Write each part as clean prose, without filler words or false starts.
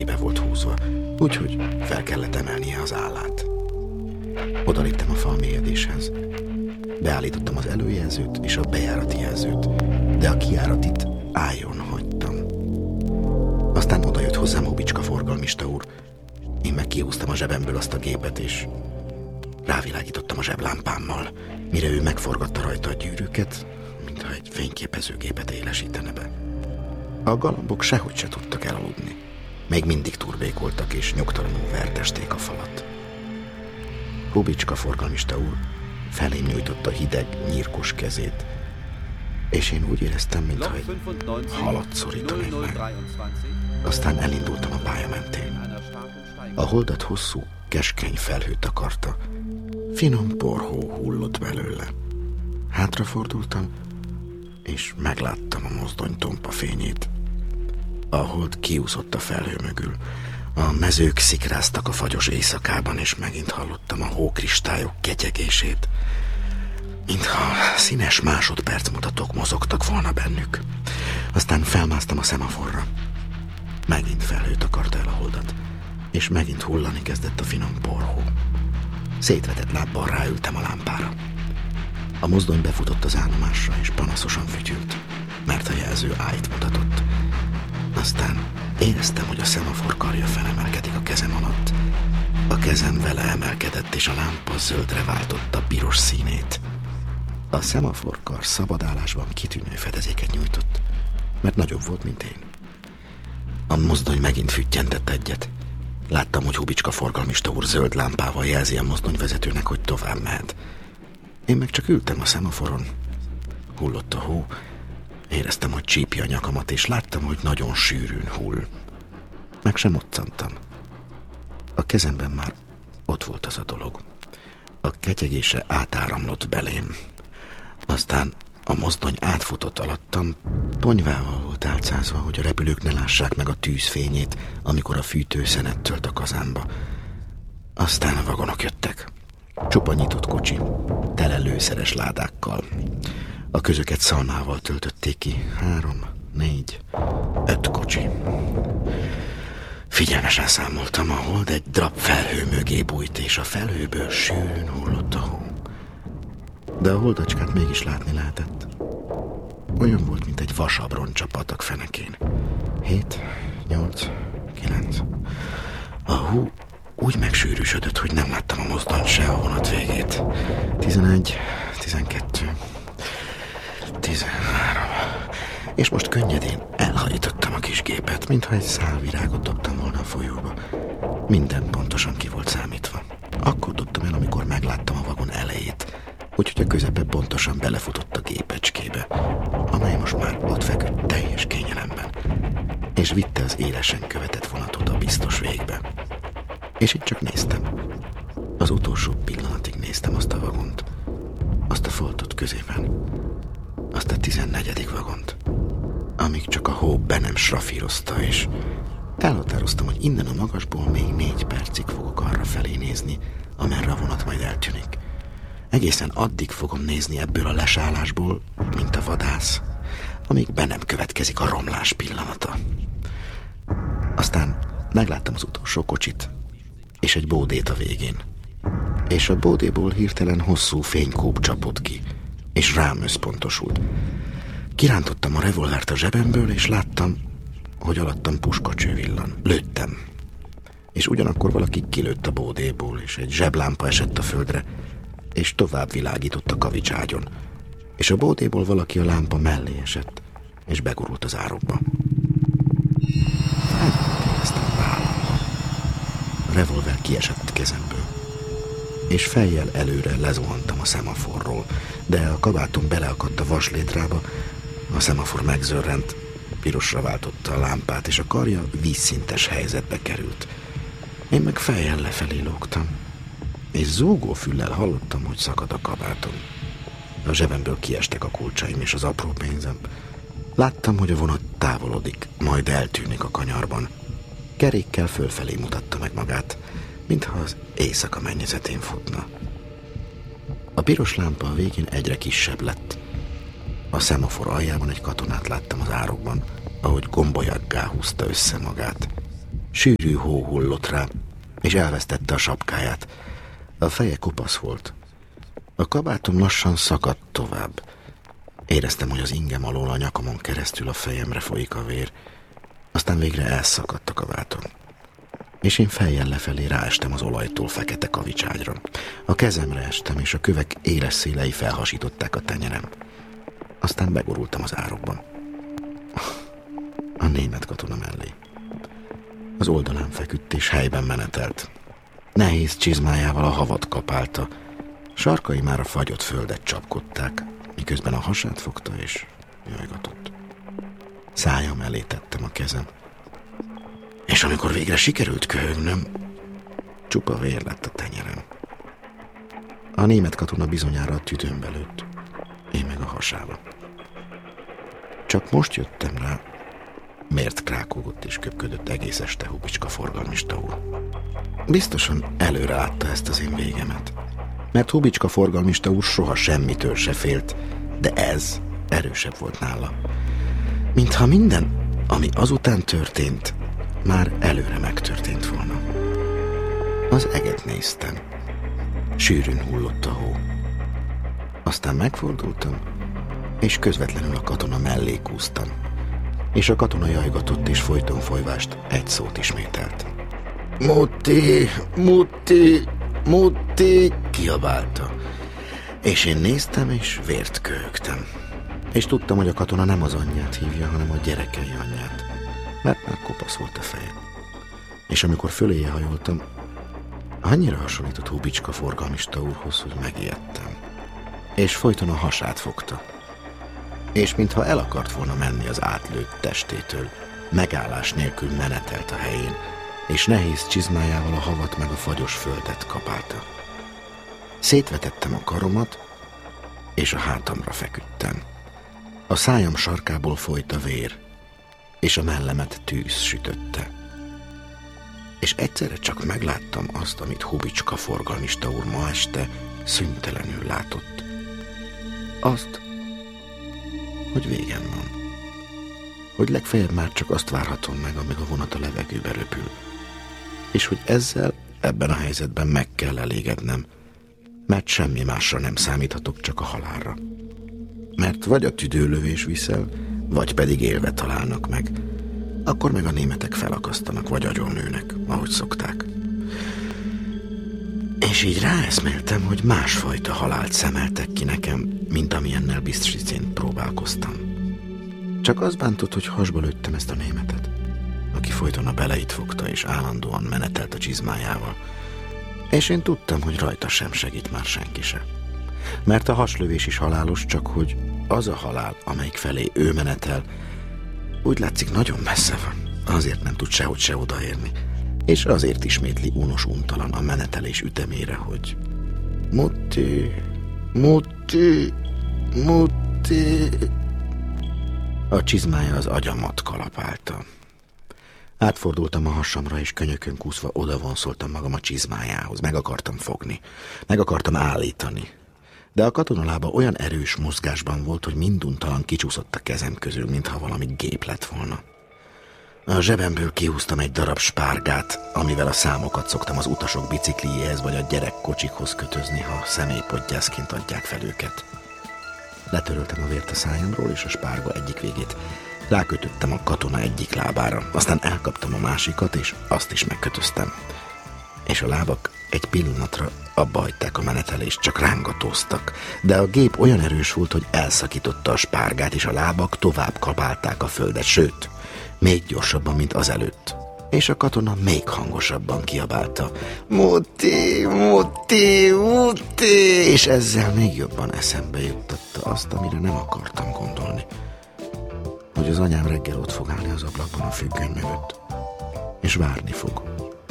felébe volt húzva, úgyhogy fel kellett emelnie az állát. Oda léptem a falmélyedéshez. Beállítottam az előjelzőt és a bejárati jelzőt, de a kijáratit álljon hagytam. Aztán odajött hozzám Hubicska forgalmista úr. Én meg kihúztam a zsebemből azt a gépet, és rávilágítottam a zseblámpámmal, mire ő megforgatta rajta a gyűrűket, mintha egy fényképezőgépet élesítene be. A galambok sehogy se tudtak elaludni. Még mindig turbékoltak és nyugtalanul vertesték a falat. Hubicska forgalmista úr felém nyújtotta hideg, nyírkos kezét, és én úgy éreztem, mintha egy halat szorítanék meg. Aztán elindultam a pálya mentén. A holdat hosszú, keskeny felhő takarta. Finom porhó hullott belőle. Hátrafordultam, és megláttam a mozdony tompa fényét. A hold kiúszott a felhő mögül. A mezők szikráztak a fagyos éjszakában, és megint hallottam a hókristályok ketyegését, mintha színes másodpercmutatók mozogtak volna bennük. Aztán felmásztam a szemaforra. Megint felhő takarta el a holdat, és megint hullani kezdett a finom porhó. Szétvetett lábbal ráültem a lámpára. A mozdony befutott az állomásra, és panaszosan fütyült, mert a jelző állt mutatott. Aztán éreztem, hogy a szemafor karja felemelkedik a kezem alatt. A kezem vele emelkedett, és a lámpa zöldre váltotta piros színét. A szemaforkar szabadállásban kitűnő fedezéket nyújtott, mert nagyobb volt, mint én. A mozdony megint füttyentett egyet. Láttam, hogy Hubicska forgalmista úr zöld lámpával jelzi a mozdonyvezetőnek, hogy tovább mehet. Én meg csak ültem a szemaforon. Hullott a hó, éreztem, hogy csípi a nyakamat, és láttam, hogy nagyon sűrűn hull. Meg sem moccantam. A kezemben már ott volt az a dolog. A ketyegése átáramlott belém. Aztán a mozdony átfutott alattam, ponyvával volt álcázva, hogy a repülők ne lássák meg a tűzfényét, amikor a fűtő szenet tölt a kazánba. Aztán a vagonok jöttek. Csupa nyitott kocsi, tele lőszeres ládákkal. A közöket szalmával töltötték ki. 3, 4, 5 kocsi. Figyelmesen számoltam, a hold egy drap felhő mögé bújt, és a felhőből sűrűn hullott a hó. De a holdacskát mégis látni lehetett. Olyan volt, mint egy vasabron csapatak fenekén. 7, 8, 9. A hó úgy megsűrűsödött, hogy nem láttam a mozdony se a vonat végét. 11, 12, 13. És most könnyedén elhajítottam a kis gépet, mintha egy szál virágot dobtam volna a folyóba. Minden pontosan ki volt számítva. Akkor dobtam el, amikor megláttam a vagon elejét, úgyhogy a közepe pontosan belefutott a gépecskébe, amely most már ott feküdt teljes kényelemben, és vitte az élesen követett vonatot a biztos végbe. És itt csak néztem. Az utolsó pillanatig néztem azt a vagont, azt a foltot középen, azt a 14. vagont, amíg csak a hó be nem srafírozta, és elhatároztam, hogy innen a magasból még 4 percig fogok arra felé nézni, amerre a vonat majd eltűnik. Egészen addig fogom nézni ebből a lesállásból, mint a vadász, amíg be nem következik a romlás pillanata. Aztán megláttam az utolsó kocsit, és egy bódét a végén. És a bódéból hirtelen hosszú fénykúp csapott ki, és rám összpontosult. Kirántottam a revolvert a zsebemből, és láttam, hogy alattam puskacső villan. Lőttem. És ugyanakkor valaki kilőtt a bódéból, és egy zseblámpa esett a földre, és tovább világított a kavicságyon. És a bódéból valaki a lámpa mellé esett, és begurult az árokba. Éreztem a vállamba. A revolver kiesett kezemből, és fejjel előre lezuhantam a szemaforról, de a kabátom beleakadt a vaslétrába, a szemafor megzörrent, pirosra váltotta a lámpát, és a karja vízszintes helyzetbe került. Én meg fejjel lefelé lógtam, és zúgó füllel hallottam, hogy szakad a kabátom. A zsebemből kiestek a kulcsaim és az apró pénzem. Láttam, hogy a vonat távolodik, majd eltűnik a kanyarban. Kerékkel fölfelé mutatta meg magát, mintha az éjszaka mennyezetén futna. A piros lámpa a végén egyre kisebb lett. A szemafor aljában egy katonát láttam az árokban, ahogy gombolyaggá húzta össze magát. Sűrű hó hullott rá, és elvesztette a sapkáját. A feje kopasz volt. A kabátom lassan szakadt tovább. Éreztem, hogy az ingem alól a nyakamon keresztül a fejemre folyik a vér. Aztán végre elszakadt a kabátom. És én fejjel lefelé ráestem az olajtól fekete kavicságyra. A kezemre estem, és a kövek éles szélei felhasították a tenyerem. Aztán begorultam az árokban. A német katona mellé. Az oldalán feküdt és helyben menetelt. Nehéz csizmájával a havat kapálta. Sarkai már a fagyott földet csapkodták, miközben a hasát fogta és jajgatott. Szájam elé tettem a kezem. És amikor végre sikerült köhögnöm, csupa vér lett a tenyerem. A német katona bizonyára a tüdőmbe lőtt, én meg a hasába. Csak most jöttem rá, miért krákogott és köpködött egész este Hubicska forgalmista úr. Biztosan előre látta ezt az én végemet, mert Hubicska forgalmista úr soha semmitől se félt, de ez erősebb volt nála. Mintha minden, ami azután történt, már előre megtörtént volna. Az eget néztem. Sűrűn hullott a hó. Aztán megfordultam, és közvetlenül a katona mellé kúztam. És a katona jajgatott és folyton folyvást egy szót ismételt. Mutti, Mutti, Mutti, kiabálta. És én néztem, és vért köhögtem. És tudtam, hogy a katona nem az anyját hívja, hanem a gyerekei anyját, mert már kopasz volt a feje. És amikor föléje hajoltam, annyira hasonlított Hubicska forgalmista úrhoz, hogy megijedtem. És folyton a hasát fogta. És mintha el akart volna menni az átlőtt testétől, megállás nélkül menetelt a helyén, és nehéz csizmájával a havat meg a fagyos földet kapálta. Szétvetettem a karomat, és a hátamra feküdtem. A szájam sarkából folyt a vér, és a mellemet tűz sütötte. És egyszerre csak megláttam azt, amit Hubicska forgalmista úr ma este szüntelenül látott. Azt, hogy végem van. Hogy legfeljebb már csak azt várhatom meg, amíg a vonat a levegőbe röpül. És hogy ezzel, ebben a helyzetben meg kell elégednem, mert semmi másra nem számíthatok, csak a halálra. Mert vagy a tüdőlövés viszel, vagy pedig élve találnak meg. Akkor meg a németek felakasztanak, vagy agyonlőnek, ahogy szokták. És így ráeszméltem, hogy másfajta halált szemeltek ki nekem, mint amilyennel Bistricén próbálkoztam. Csak az bántott, hogy hasba lőttem ezt a németet, aki folyton a beleit fogta, és állandóan menetelt a csizmájával. És én tudtam, hogy rajta sem segít már senki se. Mert a haslövés is halálos, csak hogy az a halál, amelyik felé ő menetel, úgy látszik nagyon messze van. Azért nem tud sehogy se odaérni. És azért ismétli unos-untalan a menetelés ütemére, hogy Mutti, Mutti, Mutti. A csizmája az agyamat kalapálta. Átfordultam a hasamra, és könyökön kúszva odavonszoltam magam a csizmájához. Meg akartam fogni. Meg akartam állítani. De a katonalába olyan erős mozgásban volt, hogy minduntalan kicsúszott a kezem közül, mintha valami gép lett volna. A zsebemből kihúztam egy darab spárgát, amivel a számokat szoktam az utasok bicikliéhez vagy a gyerekkocsikhoz kötözni, ha személypodgyászként adják fel őket. Letöröltem a vért a szájamról, és a spárga egyik végét rákötöttem a katona egyik lábára. Aztán elkaptam a másikat, és azt is megkötöztem. És a lábak egy pillanatra abba hagyták a menetelést, csak rángatóztak. De a gép olyan erős volt, hogy elszakította a spárgát, és a lábak tovább kapálták a földet, sőt, még gyorsabban, mint azelőtt. És a katona még hangosabban kiabálta. Mutti, Mutti, Mutti! És ezzel még jobban eszembe juttatta azt, amire nem akartam gondolni. Hogy az anyám reggel ott fog állni az ablakban a függöny mögött. És várni fog.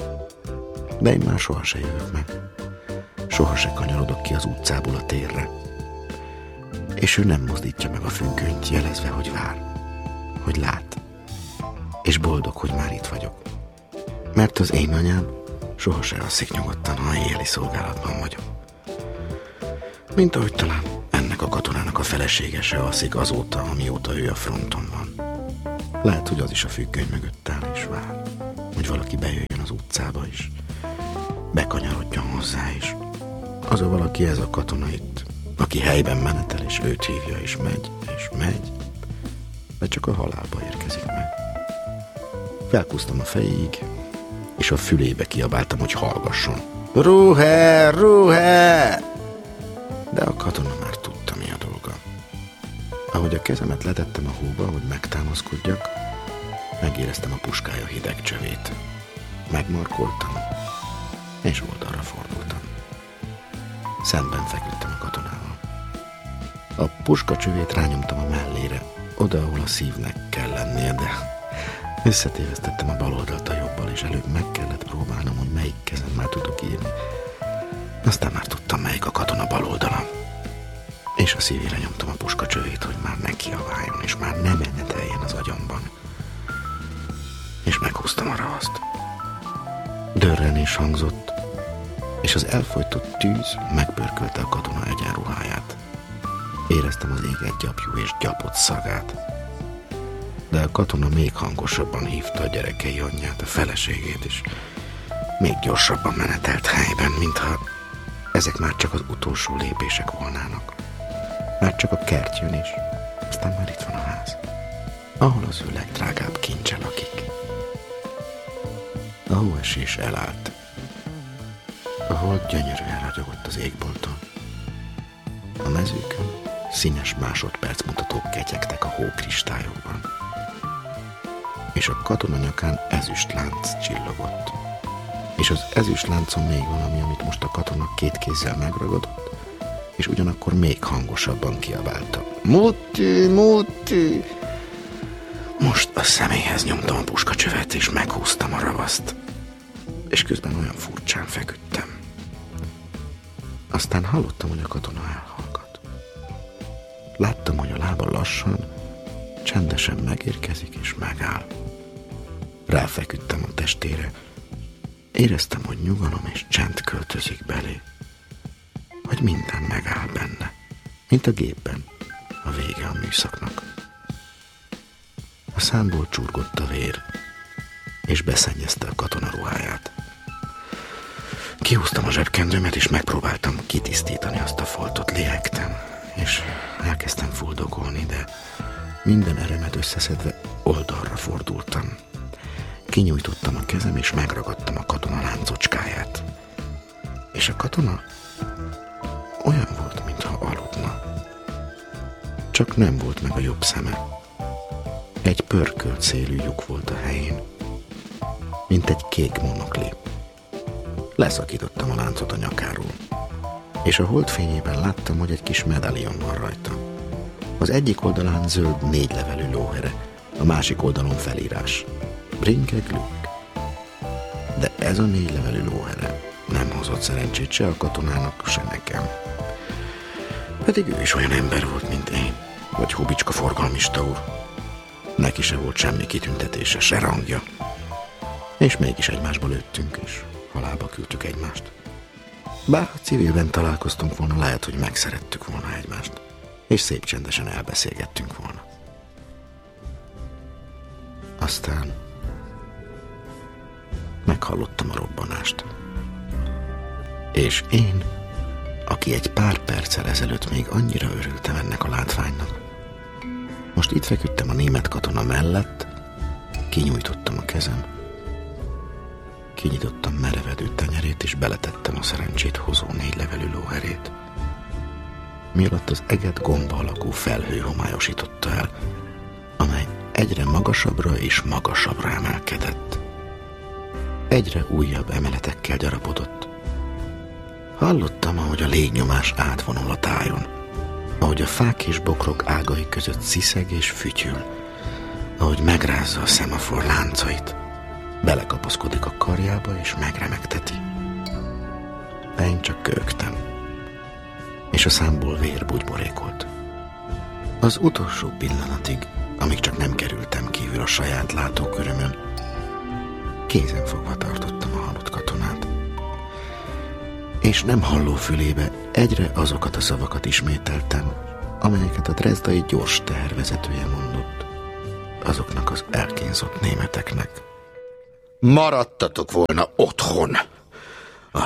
De én már soha se jövök meg. Soha se kanyarodok ki az utcából a térre. És ő nem mozdítja meg a függönyt, jelezve, hogy vár. Hogy lát. És boldog, hogy már itt vagyok. Mert az én anyám sohasem alszik nyugodtan, ha éjjeli szolgálatban vagyok. Mint ahogy talán ennek a katonának a felesége se alszik azóta, amióta ő a fronton van. Lehet, hogy az is a függöny mögött áll és vár, hogy hogy valaki bejöjjön az utcába is, bekanyarodjon hozzá is. Az a valaki, ez a katona itt, aki helyben menetel, és őt hívja, és megy, de csak a halálba érkezik meg. Felkúztam a fejéig, és a fülébe kiabáltam, hogy hallgasson. Ruhe, ruhe! De a katona már tudta, mi a dolga. Ahogy a kezemet letettem a hóba, hogy megtámaszkodjak, megéreztem a puskája hideg csövét. Megmarkoltam, és oldalra fordultam. Szemben feküdtem a katonával. A puska csövét rányomtam a mellére, oda, ahol a szívnek kell lennie, de összetévesztettem a bal oldalt a jobbal, és előbb meg kellett próbálnom, hogy melyik kezemmel tudok írni. Aztán már tudtam, melyik a katona bal oldala. És a szívére nyomtam a puska csövét, hogy már ne kiabáljon, és már ne meneteljen az agyamban. És meghúztam a ravaszt. Dörrenés hangzott, és az elfojtott tűz megpörkölte a katona egyenruháját. Éreztem az éget gyapjú és gyapott szagát. De a katona még hangosabban hívta a gyerekei anyját, a feleségét is. Még gyorsabban menetelt helyben, mintha ezek már csak az utolsó lépések volnának. Már csak a kert jön is, aztán már itt van a ház, ahol az ő legdrágább kincse lakik. A hóesés elállt. A hold gyönyörűen ragyogott az égbolton. A mezőkön színes másodperc mutatók ketyegtek a hókristályokban. És a katona nyakán ezüstlánc csillogott. És az ezüstláncon még valami, amit most a katona két kézzel megragadott, és ugyanakkor még hangosabban kiabálta. Muti, muti! Most a személyhez nyomtam a puskacsövet, és meghúztam a ravaszt. És közben olyan furcsán feküdtem. Aztán hallottam, hogy a katona elhallgat. Láttam, hogy a lába lassan, csendesen megérkezik és megáll. Ráfeküdtem a testére. Éreztem, hogy nyugalom és csend költözik belé. Hogy minden megáll benne, mint a gépben, a vége a műszaknak. A számból csurgott a vér, és beszennyezte a katona ruháját. Kihúztam a zsebkendőmet, és megpróbáltam kitisztítani azt a foltot, lélegtem, és elkezdtem fuldogolni, de minden eremet összeszedve oldalra fordultam. Kinyújtottam a kezem, és megragadtam a katona láncocskáját. És a katona olyan volt, mintha aludna. Csak nem volt meg a jobb szeme. Egy pörkölt szélű lyuk volt a helyén, mint egy kék monokli. Leszakítottam a láncot a nyakáról, és a holdfényében láttam, hogy egy kis medalion van rajta. Az egyik oldalán zöld 4 levelű lóhere, a másik oldalon felírás. Brinke Glück. De ez a 4 levelű lóhere nem hozott szerencsét se a katonának, se nekem. Pedig ő is olyan ember volt, mint én, vagy Hubicska forgalmista úr. Neki se volt semmi kitüntetése, se rangja. És mégis egymásba lőttünk, és halálba küldtük egymást. Bár ha civilben találkoztunk volna, lehet, hogy megszerettük volna egymást, és szép csendesen elbeszélgettünk volna. Aztán meghallottam a robbanást. És én, aki egy pár perccel ezelőtt még annyira örültem ennek a látványnak, most itt feküdtem a német katona mellett, kinyújtottam a kezem, kinyitottam merevedő tenyerét, és beletettem a szerencsét hozó 4 levelű lóherét. Mi alatt az eget gomba alakú felhő homályosította el, amely egyre magasabbra és magasabbra emelkedett. Egyre újabb emeletekkel gyarapodott. Hallottam, ahogy a légnyomás átvonul a tájon, ahogy a fák és bokrok ágai között sziszeg és fütyül, ahogy megrázza a szemafor láncait, belekapaszkodik a karjába és megremegteti. De én csak köhögtem, és a számból vér bugyborékolt. Az utolsó pillanatig, amíg csak nem kerültem kívül a saját látókörömön, kézen fogva tartottam a halott katonát. És nem halló fülébe egyre azokat a szavakat ismételtem, amelyeket a drezdai gyors tehervezetője mondott azoknak az elkínzott németeknek, Maradtatok volna otthon.